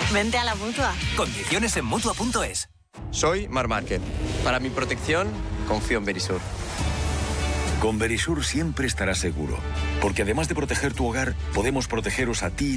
Vente a la Mutua. Condiciones en Mutua.es. Soy Mar Márquez. Para mi protección, confío en Verisur. Con Verisur siempre estarás seguro, porque además de proteger tu hogar, podemos protegeros a ti